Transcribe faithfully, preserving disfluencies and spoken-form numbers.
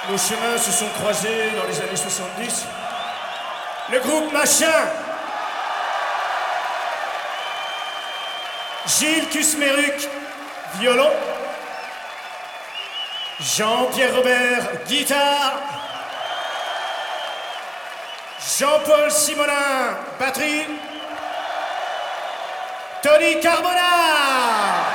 Nos chemins se sont croisés dans les années soixante-dix. Le groupe Machin. Gilles Kusmeruk, violon. Jean-Pierre Robert, guitare. Jean-Paul Simonin, batterie. Tony Carbona.